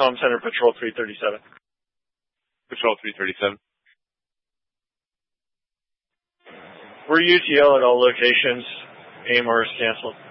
comm center, Patrol 337. Patrol 337. We're UTL at all locations. AMR is canceled.